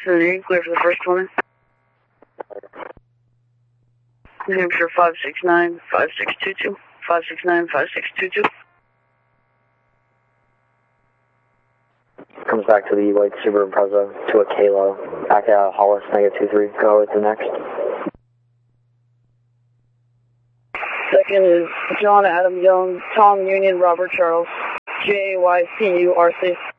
Clear for the first one. New Hampshire 569 5622. 569 5622. Comes back to the white Subaru Impreza to a Kalo. Back at Hollis, -23. Go with the next. Second is John Adam Jones, Tom Union Robert Charles, JYCURC.